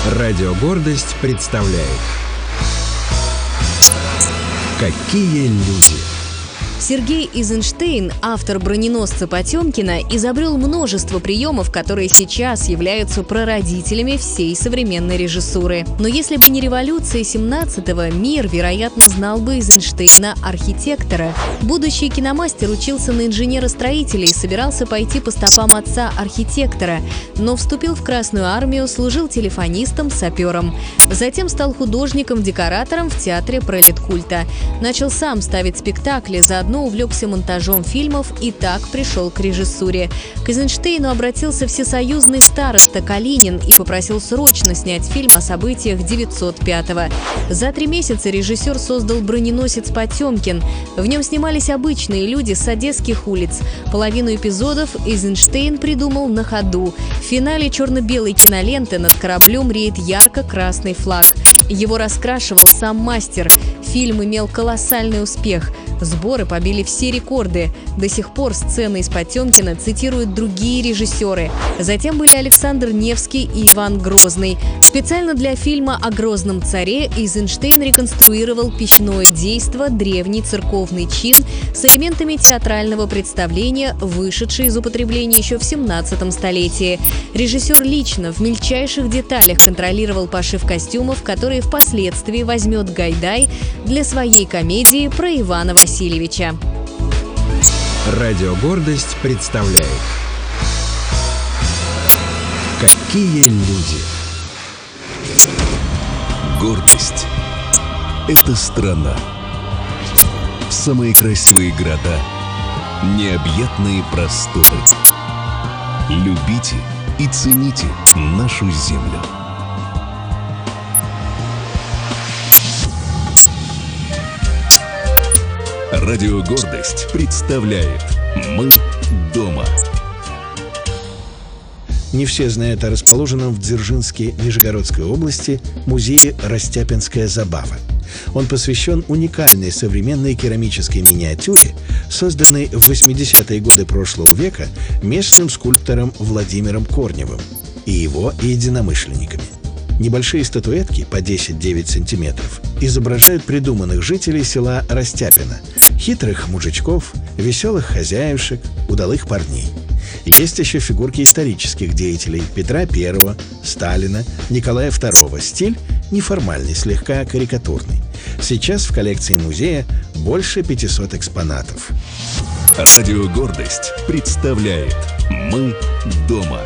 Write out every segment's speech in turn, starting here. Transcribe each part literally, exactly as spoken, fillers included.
Радио «Гордость» представляет «Какие люди». Сергей Эйзенштейн, автор «Броненосца Потемкина», изобрел множество приемов, которые сейчас являются прародителями всей современной режиссуры. Но если бы не революция семнадцатого, мир, вероятно, знал бы Эйзенштейна архитектора. Будущий киномастер учился на инженера-строителя и собирался пойти по стопам отца архитектора, но вступил в Красную армию, служил телефонистом, сапером. Затем стал художником-декоратором в театре пролеткульта. Начал сам ставить спектакли, заодно увлекся монтажом фильмов и так пришел к режиссуре. К Эйзенштейну обратился всесоюзный староста Калинин и попросил срочно снять фильм о событиях девятьсот пятого. За три месяца режиссер создал «Броненосец Потемкин». В нем снимались обычные люди с одесских улиц. Половину эпизодов Эйзенштейн придумал на ходу. В финале черно-белой киноленты над кораблем реет ярко-красный флаг. Его раскрашивал сам мастер. Фильм имел колоссальный успех. Сборы побили все рекорды. До сих пор сцены из Потемкина цитируют другие режиссеры. Затем были Александр Невский и Иван Грозный. Специально для фильма о Грозном царе Эйзенштейн реконструировал пищное действо, древний церковный чин с элементами театрального представления, вышедший из употребления еще в семнадцатом столетии. Режиссер лично в мельчайших деталях контролировал пошив костюмов, которые впоследствии возьмет Гайдай для своей комедии про Ивана Васильевича. Радио «Гордость» представляет «Какие люди». Гордость – это страна. Самые красивые города, необъятные просторы. Любите и цените нашу землю. Радио «Гордость» представляет «Мы дома». Не все знают о расположенном в Дзержинске Нижегородской области музее «Растяпинская забава». Он посвящен уникальной современной керамической миниатюре, созданной в восьмидесятые годы прошлого века местным скульптором Владимиром Корневым и его единомышленниками. Небольшие статуэтки по десять-девять сантиметров изображают придуманных жителей села Растяпино, хитрых мужичков, веселых хозяюшек, удалых парней. Есть еще фигурки исторических деятелей Петра Первого, Сталина, Николая Второго. Стиль неформальный, слегка карикатурный. Сейчас в коллекции музея больше пятисот экспонатов. Радио «Гордость» представляет «Мы дома».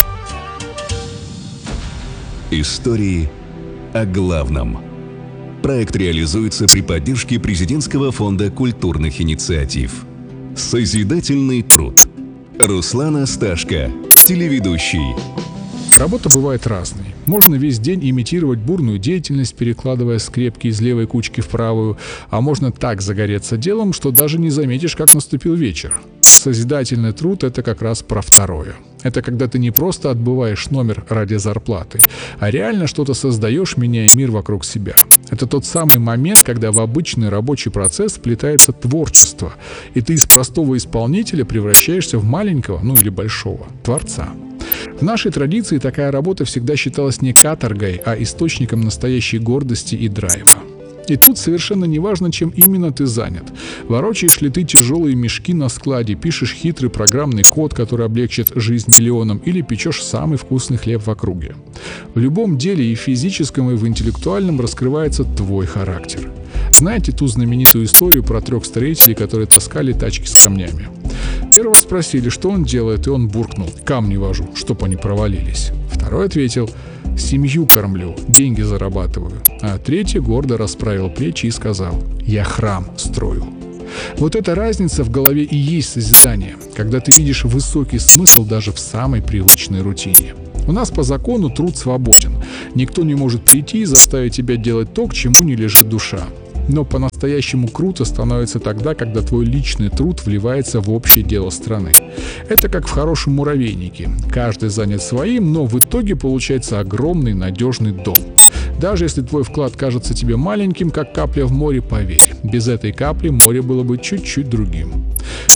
Истории о главном. Проект реализуется при поддержке Президентского фонда культурных инициатив. Созидательный труд. Руслан Асташко, телеведущий. Работа бывает разной. Можно весь день имитировать бурную деятельность, перекладывая скрепки из левой кучки в правую, а можно так загореться делом, что даже не заметишь, как наступил вечер. Созидательный труд – это как раз про второе. Это когда ты не просто отбываешь номер ради зарплаты, а реально что-то создаешь, меняя мир вокруг себя. Это тот самый момент, когда в обычный рабочий процесс вплетается творчество, и ты из простого исполнителя превращаешься в маленького, ну или большого, творца. В нашей традиции такая работа всегда считалась не каторгой, а источником настоящей гордости и драйва. И тут совершенно не важно, чем именно ты занят. Ворочаешь ли ты тяжелые мешки на складе, пишешь хитрый программный код, который облегчит жизнь миллионам, или печешь самый вкусный хлеб в округе. В любом деле, и в физическом, и в интеллектуальном, раскрывается твой характер. Знаете ту знаменитую историю про трех строителей, которые таскали тачки с камнями? Первого спросили, что он делает, и он буркнул: «Камни вожу, чтоб они провалились». Второй ответил: «Семью кормлю, деньги зарабатываю». А третий гордо расправил плечи и сказал: «Я храм строю». Вот эта разница в голове и есть созидание, когда ты видишь высокий смысл даже в самой привычной рутине. У нас по закону труд свободен. Никто не может прийти и заставить тебя делать то, к чему не лежит душа. Но по-настоящему круто становится тогда, когда твой личный труд вливается в общее дело страны. Это как в хорошем муравейнике. Каждый занят своим, но в итоге получается огромный надежный дом. Даже если твой вклад кажется тебе маленьким, как капля в море, поверь, без этой капли море было бы чуть-чуть другим.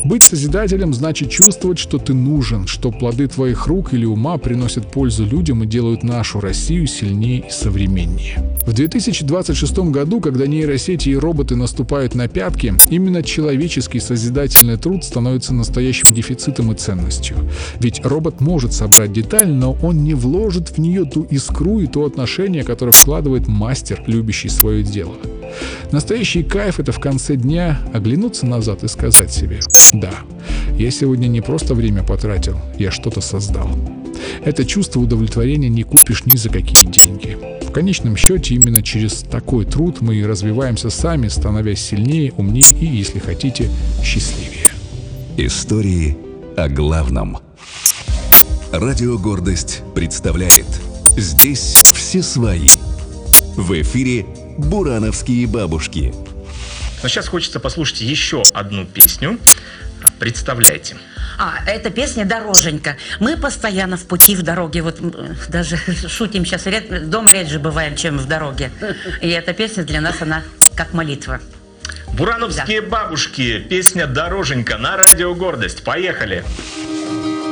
Быть созидателем значит чувствовать, что ты нужен, что плоды твоих рук или ума приносят пользу людям и делают нашу Россию сильнее и современнее. В две тысячи двадцать шестом году, когда нейросети и роботы наступают на пятки, именно человеческий созидательный труд становится настоящим дефицитом и ценностью. Ведь робот может собрать деталь, но он не вложит в нее ту искру и то отношение, которое вкладывает мастер, любящий свое дело. Настоящий кайф — это в конце дня оглянуться назад и сказать себе: да, я сегодня не просто время потратил, я что-то создал. Это чувство удовлетворения не купишь ни за какие деньги. В конечном счете, именно через такой труд мы и развиваемся сами, становясь сильнее, умнее и, если хотите, счастливее. Истории о главном. Радио «Гордость» представляет «Здесь все свои». В эфире «Бурановские бабушки». Но сейчас хочется послушать еще одну песню. Представляете? А, это песня «Дороженька». Мы постоянно в пути, в дороге. Вот даже шутим сейчас, дома реже бываем, чем в дороге. И эта песня для нас, она как молитва. Бурановские да. бабушки. Песня «Дороженька» на радио «Гордость». Поехали!